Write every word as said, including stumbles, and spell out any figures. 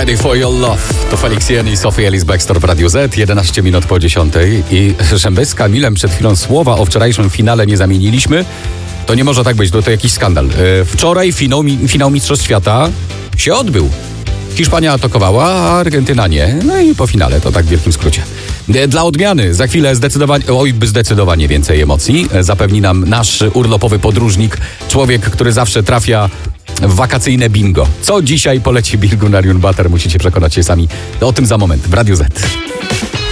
Ready for your love. To Felix Jen i Sophie Ellis Bextor w Radiu Z. jedenaście minut po dziesiątej. I że my z Kamilem przed chwilą słowa o wczorajszym finale nie zamieniliśmy, to nie może tak być, to, to jakiś skandal. Yy, wczoraj finał, finał Mistrzostw Świata się odbył. Hiszpania atakowała, a Argentyna nie. No i po finale, to tak w wielkim skrócie. Dla odmiany, za chwilę zdecydowanie, oj, zdecydowanie więcej emocji zapewni nam nasz urlopowy podróżnik, człowiek, który zawsze trafia w wakacyjne bingo. Co dzisiaj poleci Bilgunarian Butter, musicie przekonać się sami. O tym za moment w Radiu Z.